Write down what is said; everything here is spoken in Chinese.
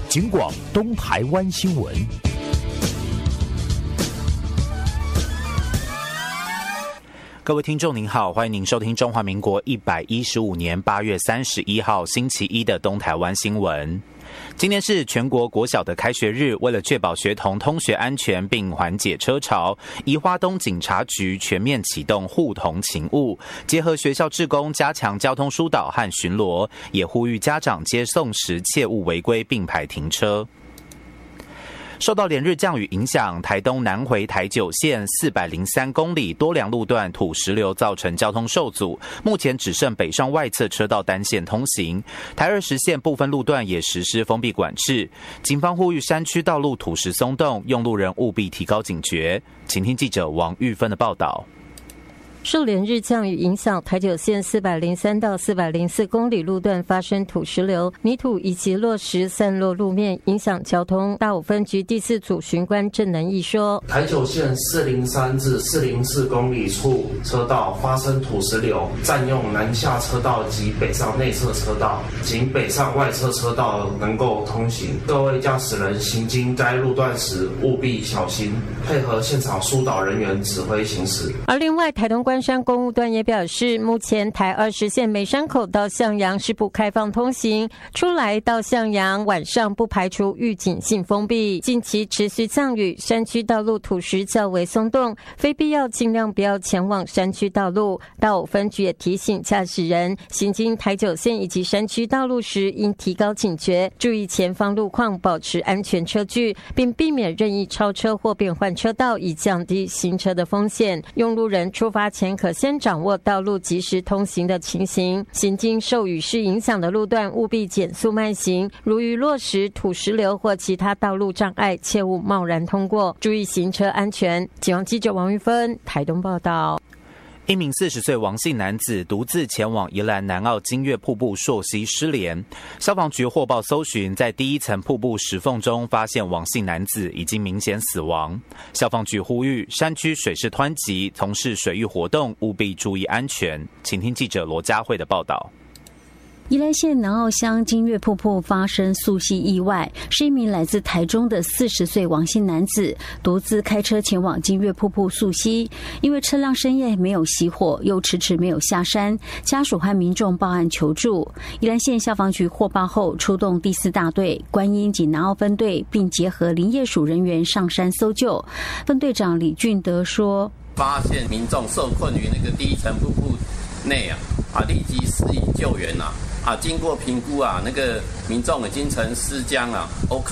警广东台湾新闻。各位听众您好，欢迎您收听中华民国115年8月31号星期一的东台湾新闻。今天是全国国小的开学日，为了确保学童通学安全并缓解车潮，宜花东警察局全面启动护童勤务，结合学校志工加强交通疏导和巡逻，也呼吁家长接送时切勿违规并排停车。受到连日降雨影响，台东南回台九线403公里多良路段土石流造成交通受阻，目前只剩北上外侧车道单线通行，台20线部分路段也实施封闭管制。警方呼吁山区道路土石松动，用路人务必提高警觉。请听记者王玉芬的报道。 受连日降雨影响，台九线403到404公里路段发生土石流，泥土以及落石散落路面，影响交通。大武分局第4组巡官郑能义说， 台九线403至404公里处车道发生土石流，占用南下车道及北上内侧车道，仅北上外侧车道能够通行。各位驾驶人行经该路段时务必小心，配合现场疏导人员指挥行驶。 而另外，台东关山公务段也表示，目前台20线美山口到向阳是不开放通行，出来到向阳晚上不排除预警性封闭。近期持续降雨，山区道路土石较为松动，非必要尽量不要前往山区道路。大武分局也提醒驾驶人行经台九线以及山区道路时，应提高警觉，注意前方路况，保持安全车距，并避免任意超车或变换车道，以降低行车的风险。用路人出发前可先掌握道路及时通行的情形，行经受雨势影响的路段务必减速慢行，如遇落石、土石流或其他道路障碍，切勿贸然通过，注意行车安全。警方记者王玉芬台东报道。 一名40岁王姓男子独自前往宜兰南澳金月瀑布溯溪失联，消防局获报搜寻，在第一层瀑布石缝中发现王姓男子已经明显死亡。消防局呼吁山区水势湍急，从事水域活动务必注意安全。请听记者罗佳慧的报道。 宜兰县南澳乡金月瀑布发生溯溪意外，是一名来自台中的40岁王姓男子独自开车前往金月瀑布溯溪，因为车辆深夜没有熄火，又迟迟没有下山，家属和民众报案求助。宜兰县消防局获报后，出动第4大队、观音及南澳分队，并结合林业署人员上山搜救。分队长李俊德说：“ 发现民众受困于那个第一层瀑布内立即施以救援经过评估那个民众已经呈尸僵